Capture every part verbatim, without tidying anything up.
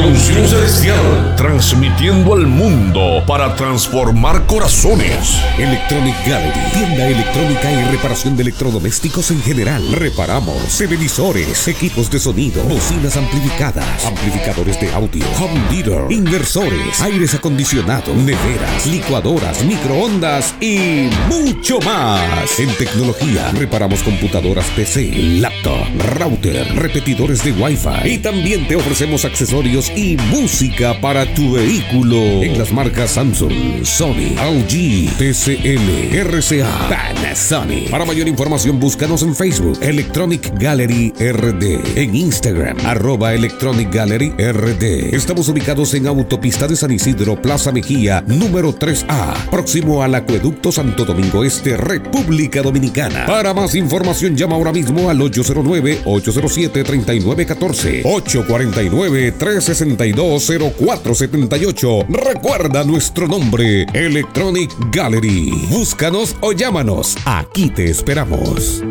Revolución Celestial, transmitiendo al mundo para transformar corazones. Electronic Gallery, tienda electrónica y reparación de electrodomésticos en general. Reparamos televisores, equipos de sonido, bocinas amplificadas, amplificadores de audio, home theater, inversores, aires acondicionados, neveras, licuadoras, microondas y mucho más. En tecnología, reparamos computadoras P C, laptop, router, repetidores de Wi-Fi y también te ofrecemos accesorios y música para tu vehículo en las marcas Samsung, Sony, L G, T C L, R C A, Panasonic. Para mayor información búscanos en Facebook Electronic Gallery R D, en Instagram arroba Electronic Gallery R D. Estamos ubicados en Autopista de San Isidro, Plaza Mejía, número tres A, próximo al Acueducto Santo Domingo Este, República Dominicana. Para más información llama ahora mismo al ocho cero nueve, ocho cero siete, tres nueve uno cuatro, ocho cuatro nueve, tres seis dos, cero cuatro siete ocho. Recuerda nuestro nombre, Electronic Gallery. Búscanos o llámanos. Aquí te esperamos.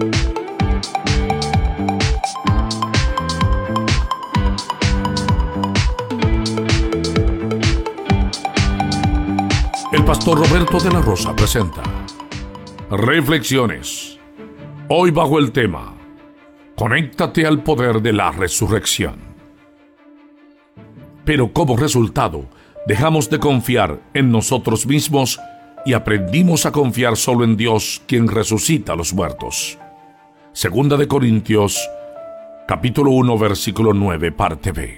El pastor Roberto de la Rosa presenta Reflexiones. Hoy bajo el tema: conéctate al poder de la resurrección. Pero como resultado, dejamos de confiar en nosotros mismos y aprendimos a confiar solo en Dios, quien resucita a los muertos. Segunda de Corintios, capítulo uno, versículo nueve, parte B.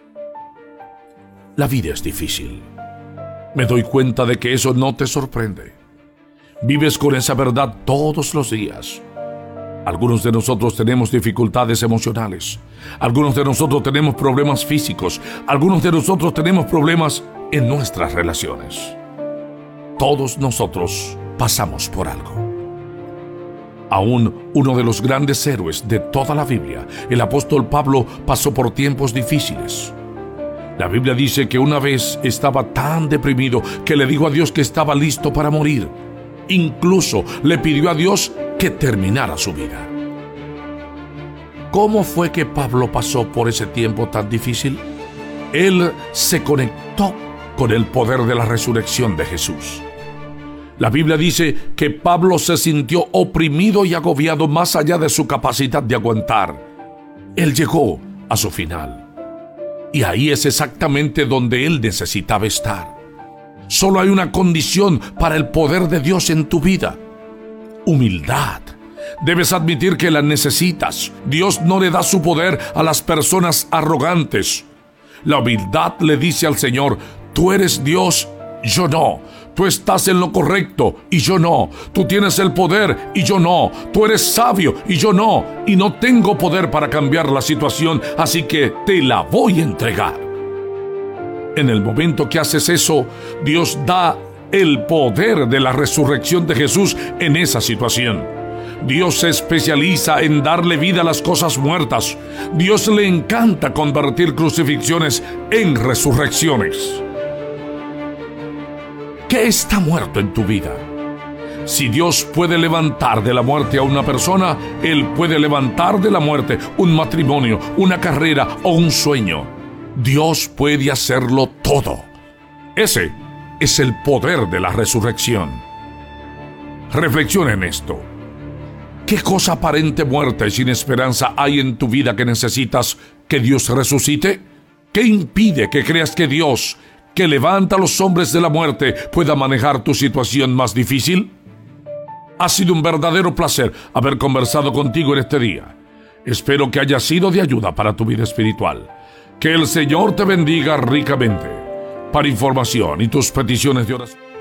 La vida es difícil. Me doy cuenta de que eso no te sorprende. Vives con esa verdad todos los días. Algunos de nosotros tenemos dificultades emocionales. Algunos de nosotros tenemos problemas físicos. Algunos de nosotros tenemos problemas en nuestras relaciones. Todos nosotros pasamos por algo. Aún uno de los grandes héroes de toda la Biblia, el apóstol Pablo, pasó por tiempos difíciles. La Biblia dice que una vez estaba tan deprimido que le dijo a Dios que estaba listo para morir. Incluso le pidió a Dios que terminara su vida. ¿Cómo fue que Pablo pasó por ese tiempo tan difícil? Él se conectó con el poder de la resurrección de Jesús. La Biblia dice que Pablo se sintió oprimido y agobiado más allá de su capacidad de aguantar. Él llegó a su final. Y ahí es exactamente donde él necesitaba estar. Solo hay una condición para el poder de Dios en tu vida: humildad. Debes admitir que la necesitas. Dios no le da su poder a las personas arrogantes. La humildad le dice al Señor: tú eres Dios, yo no. Tú estás en lo correcto y yo no. Tú tienes el poder y yo no. Tú eres sabio y yo no. Y no tengo poder para cambiar la situación, así que te la voy a entregar. En el momento que haces eso, Dios da el poder de la resurrección de Jesús en esa situación. Dios se especializa en darle vida a las cosas muertas. Dios le encanta convertir crucifixiones en resurrecciones. ¿Qué está muerto en tu vida? Si Dios puede levantar de la muerte a una persona, Él puede levantar de la muerte un matrimonio, una carrera o un sueño. Dios puede hacerlo todo. Ese es el poder de la resurrección. Reflexiona en esto. ¿Qué cosa aparente muerta y sin esperanza hay en tu vida que necesitas que Dios resucite? ¿Qué impide que creas que Dios, que levanta a los hombres de la muerte, pueda manejar tu situación más difícil? Ha sido un verdadero placer haber conversado contigo en este día. Espero que haya sido de ayuda para tu vida espiritual. Que el Señor te bendiga ricamente. Para información y tus peticiones de oración,